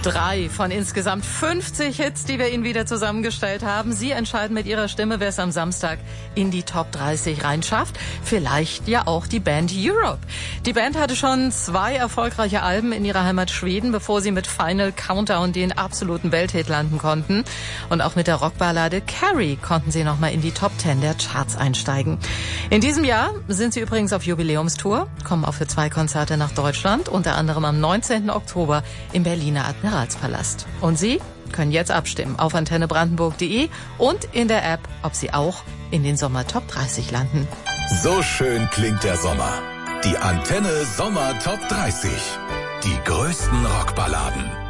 3 von insgesamt 50 Hits, die wir Ihnen wieder zusammengestellt haben. Sie entscheiden mit Ihrer Stimme, wer es am Samstag in die Top 30 reinschafft. Vielleicht ja auch die Band Europe. Die Band hatte schon 2 erfolgreiche Alben in ihrer Heimat Schweden, bevor sie mit Final Countdown den absoluten Welthit landen konnten. Und auch mit der Rockballade Carrie konnten sie nochmal in die Top 10 der Charts einsteigen. In diesem Jahr sind sie übrigens auf Jubiläumstour, kommen auch für 2 Konzerte nach Deutschland, unter anderem am 19. Oktober im Berliner Admiralspalast. Und Sie können jetzt abstimmen auf antennebrandenburg.de und in der App, ob Sie auch in den Sommer Top 30 landen. So schön klingt der Sommer. Die Antenne Sommer Top 30. Die größten Rockballaden.